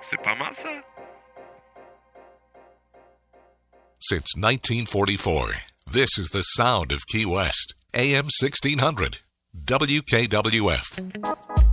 C'est pas mal ça? Since 1944, this is the sound of Key West. AM 1600. WKWF.